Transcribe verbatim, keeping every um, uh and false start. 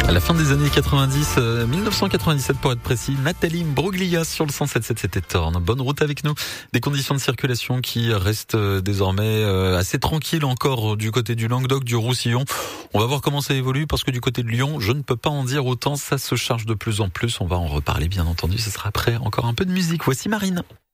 À la fin des années quatre-vingt-dix, euh, mille neuf cent quatre-vingt-dix-sept pour être précis, Nathalie Bruglia sur le cent sept virgule sept, c'était Thorn. Bonne route avec nous. Des conditions de circulation qui restent euh, désormais euh, assez tranquilles encore du côté du Languedoc, du Roussillon. On va voir comment ça évolue parce que du côté de Lyon, je ne peux pas en dire autant, ça se charge de plus en plus. On va en reparler bien entendu, ce sera après encore un peu de musique. Voici Marine.